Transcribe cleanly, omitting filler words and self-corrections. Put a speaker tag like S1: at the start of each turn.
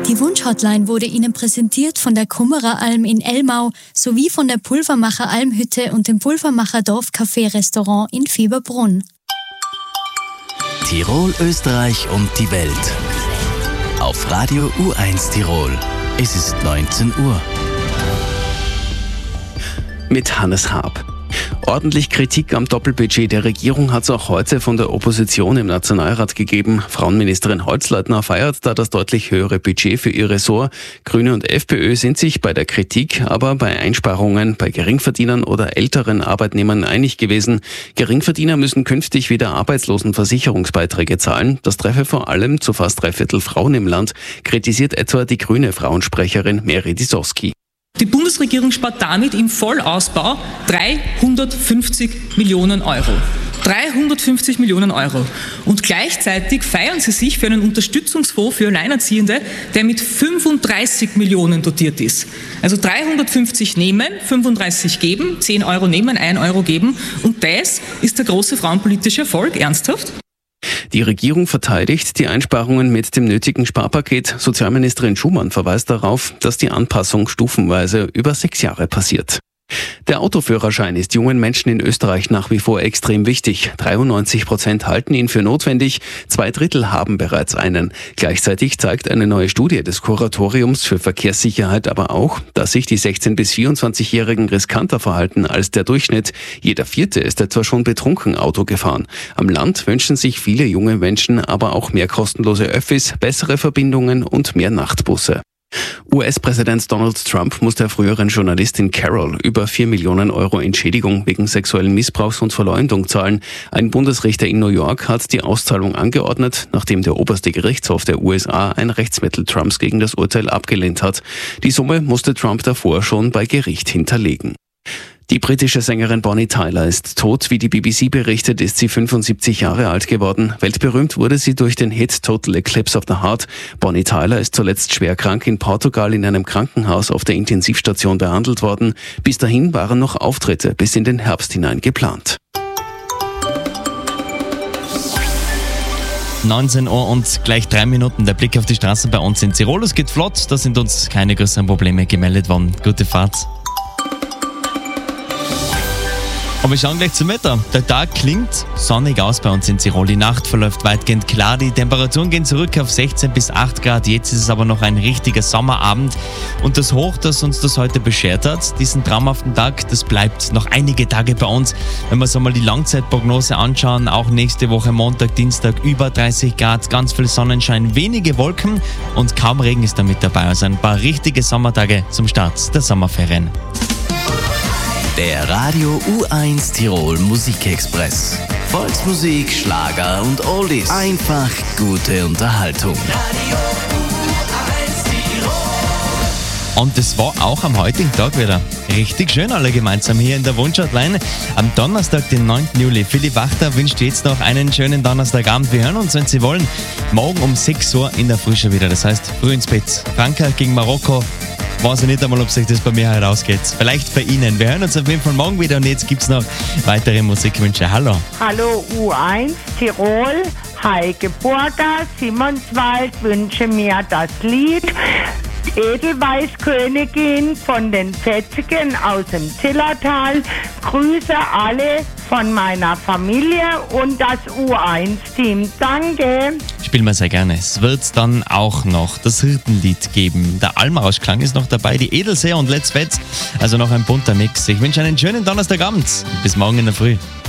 S1: Die Wunschhotline wurde Ihnen präsentiert von der Kummerer Alm in Elmau sowie von der Pulvermacher Almhütte und dem Pulvermacher Dorfcafé Restaurant in Fieberbrunn.
S2: Tirol, Österreich und die Welt. Auf Radio U1 Tirol. Es ist 19 Uhr.
S3: Mit Hannes Haab. Ordentlich Kritik am Doppelbudget der Regierung hat es auch heute von der Opposition im Nationalrat gegeben. Frauenministerin Holzleitner feiert da das deutlich höhere Budget für ihr Ressort. Grüne und FPÖ sind sich bei der Kritik, aber bei Einsparungen bei Geringverdienern oder älteren Arbeitnehmern einig gewesen. Geringverdiener müssen künftig wieder Arbeitslosenversicherungsbeiträge zahlen. Das treffe vor allem zu fast 3/4 Frauen im Land, kritisiert etwa die grüne Frauensprecherin Meri Disowski.
S4: Die Bundesregierung spart damit im Vollausbau 350 Millionen Euro. 350 Millionen Euro. Und gleichzeitig feiern sie sich für einen Unterstützungsfonds für Alleinerziehende, der mit 35 Millionen dotiert ist. Also 350 nehmen, 35 geben, 10 Euro nehmen, 1 Euro geben. Und das ist der große frauenpolitische Erfolg. Ernsthaft?
S3: Die Regierung verteidigt die Einsparungen mit dem nötigen Sparpaket. Sozialministerin Schumann verweist darauf, dass die Anpassung stufenweise über 6 Jahre passiert. Der Autoführerschein ist jungen Menschen in Österreich nach wie vor extrem wichtig. 93% halten ihn für notwendig, 2/3 haben bereits einen. Gleichzeitig zeigt eine neue Studie des Kuratoriums für Verkehrssicherheit aber auch, dass sich die 16- bis 24-Jährigen riskanter verhalten als der Durchschnitt. Jeder Vierte ist etwa schon betrunken Auto gefahren. Am Land wünschen sich viele junge Menschen aber auch mehr kostenlose Öffis, bessere Verbindungen und mehr Nachtbusse. US-Präsident Donald Trump muss der früheren Journalistin Carol über 4 Millionen Euro Entschädigung wegen sexuellen Missbrauchs und Verleumdung zahlen. Ein Bundesrichter in New York hat die Auszahlung angeordnet, nachdem der oberste Gerichtshof der USA ein Rechtsmittel Trumps gegen das Urteil abgelehnt hat. Die Summe musste Trump davor schon bei Gericht hinterlegen. Die britische Sängerin Bonnie Tyler ist tot. Wie die BBC berichtet, ist sie 75 Jahre alt geworden. Weltberühmt wurde sie durch den Hit Total Eclipse of the Heart. Bonnie Tyler ist zuletzt schwer krank in Portugal in einem Krankenhaus auf der Intensivstation behandelt worden. Bis dahin waren noch Auftritte bis in den Herbst hinein geplant.
S5: 19 Uhr und gleich 3 Minuten. Der Blick auf die Straßen bei uns in Tirol. Es geht flott, da sind uns keine größeren Probleme gemeldet worden. Gute Fahrt. Und wir schauen gleich zum Wetter. Der Tag klingt sonnig aus bei uns in Tirol. Die Nacht verläuft weitgehend klar. Die Temperaturen gehen zurück auf 16 bis 8 Grad. Jetzt ist es aber noch ein richtiger Sommerabend. Und das Hoch, das uns das heute beschert hat, diesen traumhaften Tag, das bleibt noch einige Tage bei uns. Wenn wir uns einmal die Langzeitprognose anschauen, auch nächste Woche Montag, Dienstag über 30 Grad, ganz viel Sonnenschein, wenige Wolken und kaum Regen ist da mit dabei. Also ein paar richtige Sommertage zum Start der Sommerferien.
S2: Der Radio U1 Tirol Musikexpress. Volksmusik, Schlager und Oldies. Einfach gute Unterhaltung. Radio U1
S5: Tirol. Und es war auch am heutigen Tag wieder richtig schön, alle gemeinsam hier in der Wunschhotline. Am Donnerstag, den 9. Juli. Philipp Wachter wünscht jetzt noch einen schönen Donnerstagabend. Wir hören uns, wenn Sie wollen, morgen um 6 Uhr in der Früh schon wieder. Das heißt, früh ins Bett. Frankreich gegen Marokko. Weiß ich nicht einmal, ob sich das bei mir heute ausgeht. Vielleicht bei Ihnen. Wir hören uns auf jeden Fall morgen wieder und jetzt gibt es noch weitere Musikwünsche. Hallo.
S6: Hallo U1 Tirol, Heike Burger, Simonswald wünsche mir das Lied Edelweißkönigin von den Fetzigen aus dem Zillertal. Grüße alle von meiner Familie und das U1-Team. Danke.
S5: Spielen wir sehr gerne. Es wird dann auch noch das Hirtenlied geben. Der Almarauschklang ist noch dabei, die Edelseher und Let's Fetz. Also noch ein bunter Mix. Ich wünsche einen schönen Donnerstagabend. Bis morgen in der Früh.